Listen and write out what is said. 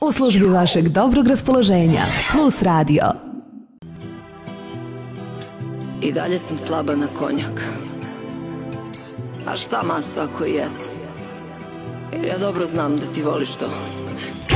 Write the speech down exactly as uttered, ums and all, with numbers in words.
u službi vašeg dobrog raspoloženja. Plus radio. I dalje sam slaba na konjak. A šta, maco, ako i jesam? Jer ja dobro znam da ti voliš to.